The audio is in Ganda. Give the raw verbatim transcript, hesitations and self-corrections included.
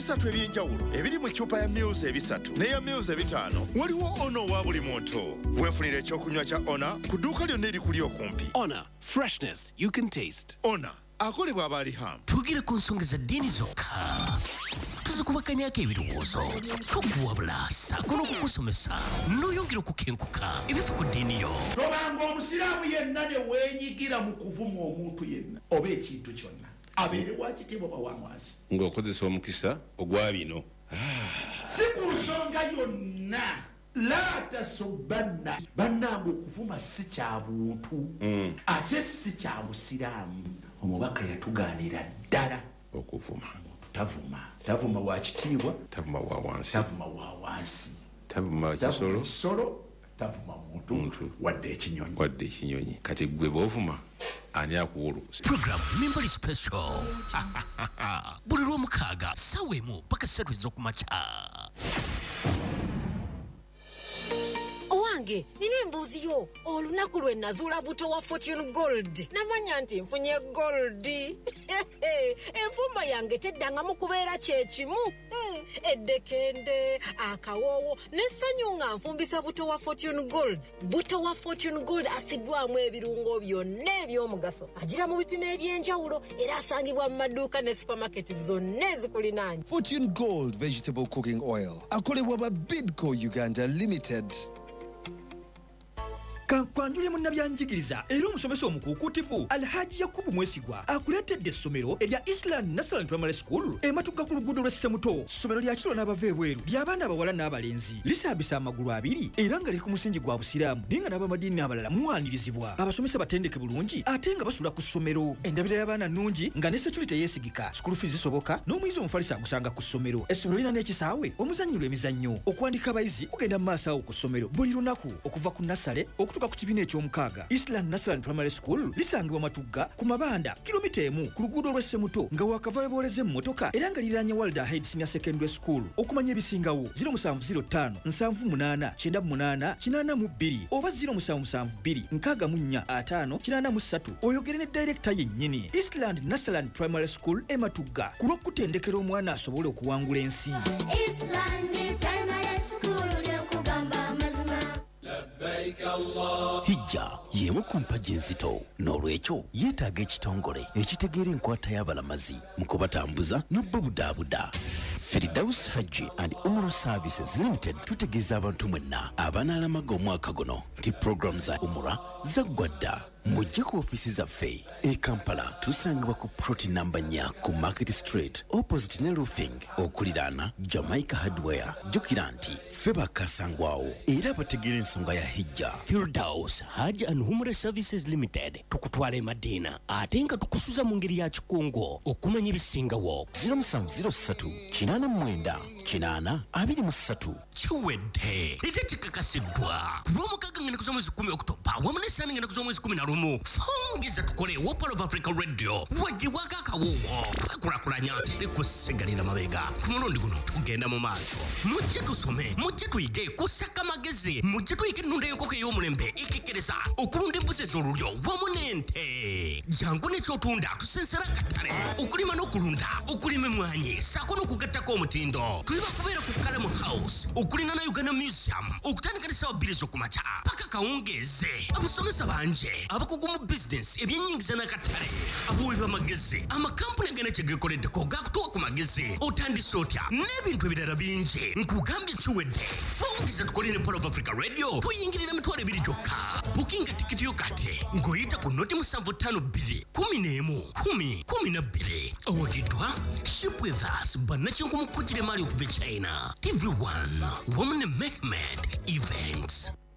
ebisatu ebyenjawulo ebiri mu ccupa ya Muse ebisatu n'eya Muse ebitaano. Waliwo Ono wa buli muntu. Weefunire ekyokunywa kya Ona ku dduuka lyonna erikuli okumpi. Ona, freshness you can taste. Ona akolebwa abali ham. Tugire ku nsonga za ddiini zokka. Tuzikubaganyako ebirowoozo. Tokuwabula ssaako n'okukusomesa. N'oyongera okukenkuka ebifa ku ddiini yo. Tobanga omusiraamu yenna ne weenyigira mu kuvuma omuntu yenna oba ekintu kyonna. Abeere wa kitiibwa wa wansi. Ng'okozesa omukisa ogwa bino. Si ku nsonga yonna. La tasubbanna. Bannange okuvuma si kya buntu. Ate si kya busiraamu. Omubaka yatugaanira ddala okuvuma. Tavuma. Tavuma wa kitiibwa. Tavuma wa wansi. Tavuma wa wansi. Tavuma kisolo. Kisolo. Tavuma muntu. Muntu. Wadde ekinyonyi. Wadde ekinyonyi. Kati gwe b'ovuma ani akuwuluza. Program Mimbali Special. Buli lw'omukaaga ssaawa emu paka ssatu ez'okumakya. Owange, nina embuuzi yo. Olunaku lwe nazuula buto wa Fortune Gold. Namanya nti nfunye gold. Enfumba yange teddangamu kubeera kye kimu. Hmm. Eddekende, akawoowo, n'essanyu nga nfumbisa buto wa Fortune Gold. Buto wa Fortune Gold asiddwamu ebirungo byonna eby'omugaso. Agira mu bipimo eby'enjawulo era asangibwa mu maduuka ne supermarket zonna ezikulinaanye. Fortune Gold Vegetable Cooking Oil. Akolebwa ba Bidco Uganda Limited. Kankwanjule munnabyanjigiriza era omusomesa omukuukutivu Alhaji Yakubu Mwesigwa akuleetedde essomero erya Island National Primary School ematuka ku luguudo lw'e Ssemuto. Ssomero lya kilo n'abava ebweru ly'abaana abawala n'abalenzi lisambisa amagulu abiri era nga liri ku musingi gwa busiraamu naye nga n'abamadiini abalala muwaanirizibwa. Abasomesa batendeke bulungi ate nga basula ku ssomero. Endabira y'abaana nnungi nga ne security yeesigika. School fees zisoboka n'omuyizi omufalisa agusanga ku ssomero. Essomero lirina n'ekisaawe omuzannyirwa emizannyo. Okuwandika abayizi kugenda mu maaso awo ku ssomero buli lunaku okuva ku nasale okutuuka ku kibiina eky'omukaaga. Eastland National Primary School lisangibwa Matugga ku mabanda kilomita emu ku luguudo lw'e Ssemuto nga wakava booleze emmotoka era nga liranye Walder Head Senior Secondary School. Okumanya ebisingawo zero seven zero five seven eight eight nine eight eight two oba zero seven seven two nkaaga mu nnya ataano kinaana mu ssatu oyogere ne director yennyini. Eastland National Primary School e Matugga ku lw'okutendekera omwana asobole okuwangula ensi. Eastland Primary School ly'okugamba amazima. Hijja y'emu ku mpagi enzito n'olwekyo yeetaaga ekitongole ekitegeera enkwata y'abalamazi mu kubatambuza n'obbabudaabuda. Firdaus Hajji and Umrah Services Limited tutegeeza abantu mwenna abanaalamaga omwaka guno nti program za Umrah zaggwa dda. Mujje ku ofisi zaffe e Kampala tusangibwa ku ploti namba nnya ku Market Street opposite ne roofing okuliraana Jamaica Hardware. Jjukira nti ffe bakasangwawo era bategeera ensonga ya hijja. Firdaus Hajji and Umrah Services Limited tukutwala e Madiina ate nga tukusuza mu ngeri ya kikungo okumanya ebisingawo. zero seven zero three kinaana mu mwenda kinaana abiri mu ssatu. Kiwedde era kikakasiddwa ku lw'omukaaga ngenda kuza mwezi kumi Oktoba wamu n'essaani ngenda kuza mwezi kumi na lumu. Fongeza tukole Wopal of Africa Radio wajiwaka akawuwo kakulakulanya likusigalira mabega ku mulundi guno tugenda mu maaso. Mujje tusome mujje tuyige kusaka magezi mujje tuyige ennunda y'enkoko ey'omulembe ekekereza okulunda embuzi ez'olulyo wamu n'ente. Jangu n'ekyotunda tusensera akatale okulima n'okulunda okulima emmwanyi ssaako n'okugattako omutindo. Tuli bakubeera ku Kalamu House okulina na Uganda Museum okutandika ne ssaawa bbiri ez'okumakya paka kawungeeze. Abasomesa banje abakugu mu business ebyennyingiza n'akatale abaweerwa amagezi amakampuni agenda kye geekoleddeko gakutuwa ku magezi otandise otya n'ebintu ebirala bingi nkugambye kiwedde. Fongeza tukole ne Polo of Africa Radio tuyingirira emitwalo ebiri gyokka. Bukinga tikiti yo kati ng'oyita ku noti musanvu ttaano bbiri kumi n'emu kumi kumi na bbiri. Owagiddwa Ship with Us bannakinku mu kkujjira emaali okuva e China. T V one wamu ne Mehmet Events.